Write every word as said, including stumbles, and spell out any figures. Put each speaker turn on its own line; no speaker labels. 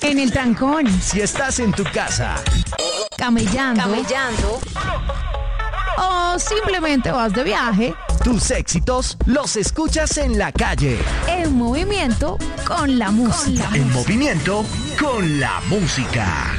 En el trancón.
Si estás en tu casa.
Camellando.
Camellando.
O simplemente vas de viaje.
Tus éxitos los escuchas en la calle.
En movimiento con la música.
En movimiento con la música.